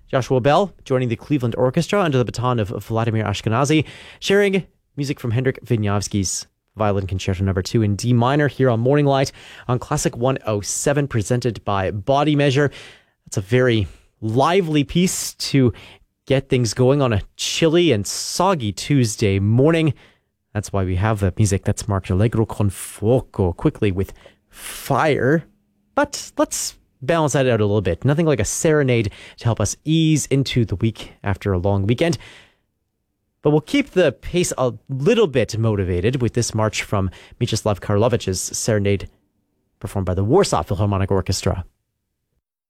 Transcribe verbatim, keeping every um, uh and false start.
Joshua Bell joining the Cleveland Orchestra under the baton of Vladimir Ashkenazy, sharing music from Hendrik Wieniawski's Violin Concerto Number two in D minor here on Morning Light on Classic one oh seven, presented by Body Measure. That's a very lively piece to get things going on a chilly and soggy Tuesday morning. That's why we have the music that's marked Allegro con fuoco, quickly with fire. But let's balance that out a little bit. Nothing like a serenade to help us ease into the week after a long weekend. But we'll keep the pace a little bit motivated with this march from Mieczyslaw Karlowicz's Serenade, performed by the Warsaw Philharmonic Orchestra.